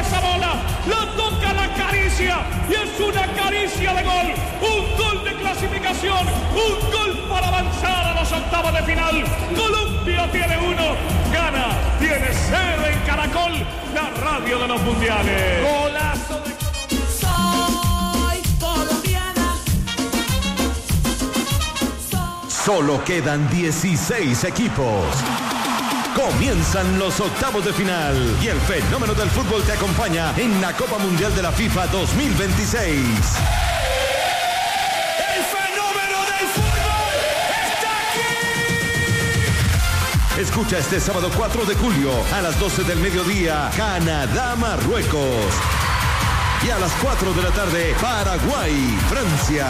esa bola, la toca, la acaricia y es una caricia de gol, un gol de clasificación, un gol para avanzar a los octavos de final. Colombia tiene uno, Ghana tiene 0 en Caracol, la radio de los mundiales. Golazo de... Soy colombiana. Solo quedan 16 equipos. Comienzan los octavos de final y el fenómeno del fútbol te acompaña en la Copa Mundial de la FIFA 2026. ¡El fenómeno del fútbol está aquí! Escucha este sábado 4 de julio a las 12 del mediodía, Canadá-Marruecos. Y a las 4 de la tarde, Paraguay-Francia.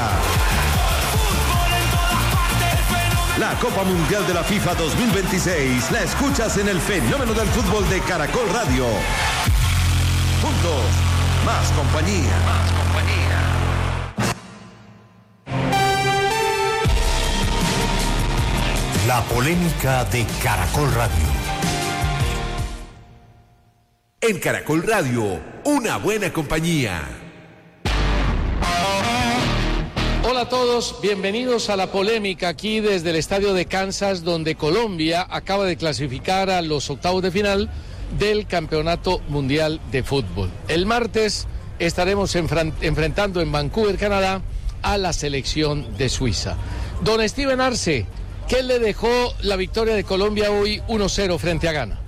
La Copa Mundial de la FIFA 2026 la escuchas en el fenómeno del fútbol de Caracol Radio. Juntos, más compañía. Más compañía. La polémica de Caracol Radio. En Caracol Radio, una buena compañía. Hola a todos, bienvenidos a la polémica aquí desde el estadio de Kansas, donde Colombia acaba de clasificar a los octavos de final del Campeonato Mundial de Fútbol. El martes estaremos enfrentando en Vancouver, Canadá, a la selección de Suiza. Don Steven Arce, ¿qué le dejó la victoria de Colombia hoy 1-0 frente a Ghana?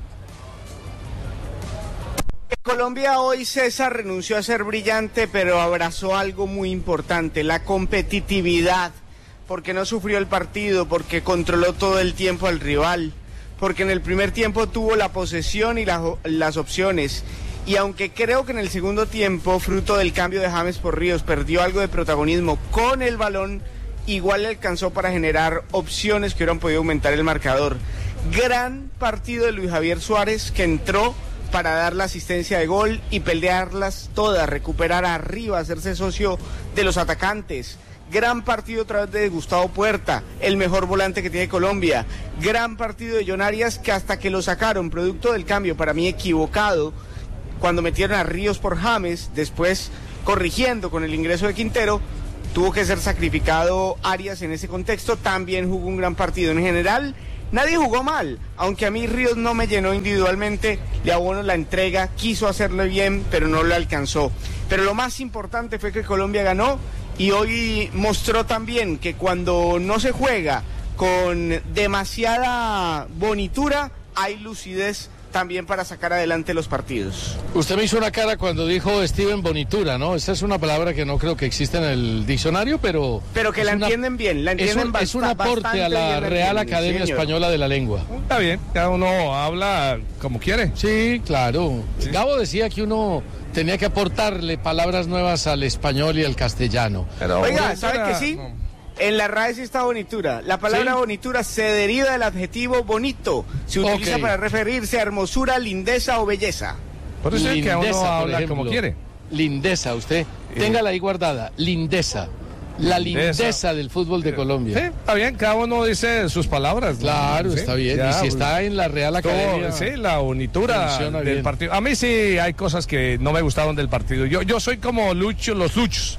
Colombia hoy, César, renunció a ser brillante, pero abrazó algo muy importante, la competitividad, porque no sufrió el partido, porque controló todo el tiempo al rival, porque en el primer tiempo tuvo la posesión y las opciones, y aunque creo que en el segundo tiempo, fruto del cambio de James por Ríos, perdió algo de protagonismo con el balón, igual le alcanzó para generar opciones que hubieran podido aumentar el marcador. Gran partido de Luis Javier Suárez, que entró para dar la asistencia de gol y pelearlas todas, recuperar arriba, hacerse socio de los atacantes. Gran partido otra vez de Gustavo Puerta, el mejor volante que tiene Colombia. Gran partido de John Arias, que hasta que lo sacaron, producto del cambio, para mí equivocado, cuando metieron a Ríos por James, después corrigiendo con el ingreso de Quintero, tuvo que ser sacrificado Arias en ese contexto. También jugó un gran partido. En general, nadie jugó mal, aunque a mí Ríos no me llenó individualmente, le abono la entrega, quiso hacerlo bien, pero no lo alcanzó. Pero lo más importante fue que Colombia ganó y hoy mostró también que cuando no se juega con demasiada bonitura, hay lucidez también para sacar adelante los partidos. Usted me hizo una cara cuando dijo Steven bonitura, ¿no? Esa es una palabra que no creo que exista en el diccionario, pero que la entienden bien, la entienden bastante. Es un aporte a la Real Academia Española de la Lengua. Está bien, cada uno habla como quiere. Sí, claro. Sí. Gabo decía que uno tenía que aportarle palabras nuevas al español y al castellano. Pero, oiga, ¿sabe que sí? No. En la RAE sí está bonitura. La palabra bonitura se deriva del adjetivo bonito. Se utiliza para referirse a hermosura, lindeza o belleza. Por eso es que uno habla como quiere. Lindeza, usted, téngala ahí guardada. Lindeza. La lindeza del fútbol de Colombia. Sí, está bien, cada uno dice sus palabras. Claro, ¿sí? Está bien. Ya, y si está en la Real Academia. Sí, la bonitura del partido. A mí sí hay cosas que no me gustaron del partido. Yo soy como Lucho, los Luchos.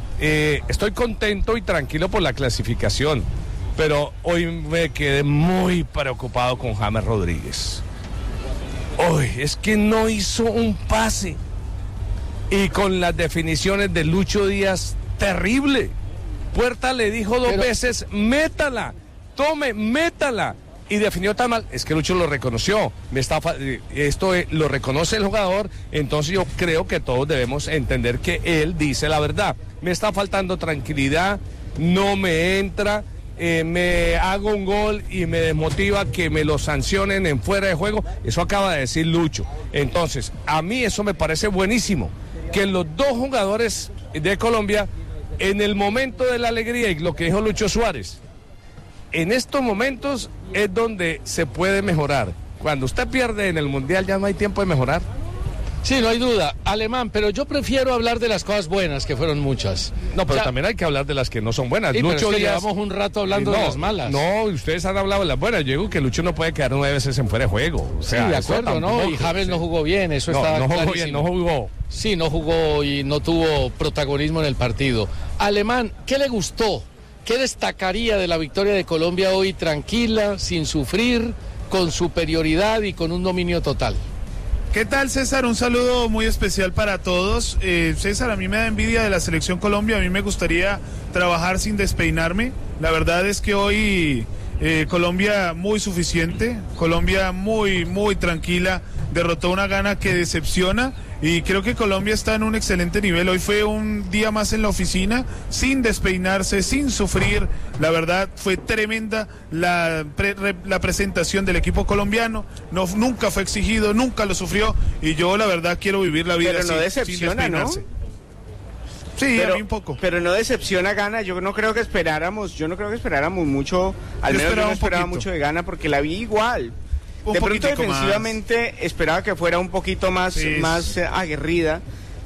Estoy contento y tranquilo por la clasificación, pero hoy me quedé muy preocupado con James Rodríguez. Hoy es que no hizo un pase y con las definiciones de Lucho Díaz, terrible. Puerta le dijo dos veces, métala, tome, métala. Y definió tan mal, es que Lucho lo reconoció, esto lo reconoce el jugador, entonces yo creo que todos debemos entender que él dice la verdad. Me está faltando tranquilidad, no me entra, me hago un gol y me desmotiva que me lo sancionen en fuera de juego, eso acaba de decir Lucho. Entonces, a mí eso me parece buenísimo, que los dos jugadores de Colombia, en el momento de la alegría y lo que dijo Lucho Suárez, en estos momentos es donde se puede mejorar. Cuando usted pierde en el Mundial ya no hay tiempo de mejorar. Sí, no hay duda. Alemán, pero yo prefiero hablar de las cosas buenas, que fueron muchas. No, pero también hay que hablar de las que no son buenas. Sí, Lucho pero es que Díaz... llevamos un rato hablando de las malas. No, ustedes han hablado de las buenas. Yo digo que Lucho no puede quedar 9 veces en fuera de juego. O sea, sí, de acuerdo, ¿no? Y James no jugó bien, eso está clarísimo. No jugó bien, no jugó. Sí, no jugó y no tuvo protagonismo en el partido. Alemán, ¿qué le gustó? ¿Qué destacaría de la victoria de Colombia hoy tranquila, sin sufrir, con superioridad y con un dominio total? ¿Qué tal, César? Un saludo muy especial para todos. César, a mí me da envidia de la selección Colombia, a mí me gustaría trabajar sin despeinarme. La verdad es que hoy Colombia muy suficiente, Colombia muy, muy tranquila, derrotó una Ghana que decepciona y creo que Colombia está en un excelente nivel. Hoy fue un día más en la oficina, sin despeinarse, sin sufrir. La verdad fue tremenda la presentación del equipo colombiano. Nunca fue exigido, nunca lo sufrió y yo la verdad quiero vivir la vida pero no decepciona, sin despeinarse. ¿no? Sí, pero, a mí un poco. Pero no decepciona Ghana, yo no creo que esperáramos mucho, al menos yo no esperaba mucho de Ghana porque la vi igual. De pronto defensivamente esperaba que fuera un poquito más aguerrida,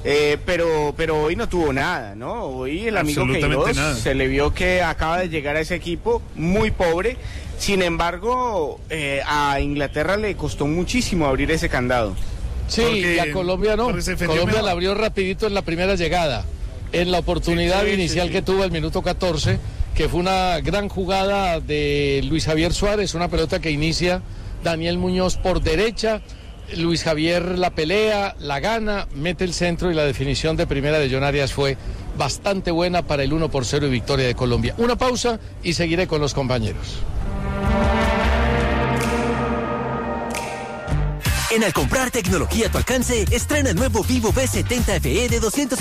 pero hoy no tuvo nada, ¿no? Hoy el amigo Queiroz se le vio que acaba de llegar a ese equipo muy pobre. Sin embargo, a Inglaterra le costó muchísimo abrir ese candado. Sí, y a Colombia no. Colombia la abrió rapidito en la primera llegada, en la oportunidad inicial que tuvo al minuto 14, que fue una gran jugada de Luis Javier Suárez, una pelota que inicia Daniel Muñoz por derecha, Luis Javier la pelea, la gana, mete el centro y la definición de primera de John Arias fue bastante buena para el 1-0 y victoria de Colombia. Una pausa y seguiré con los compañeros. En Al comprar tecnología a tu alcance, estrena el nuevo Vivo V70 FE de 200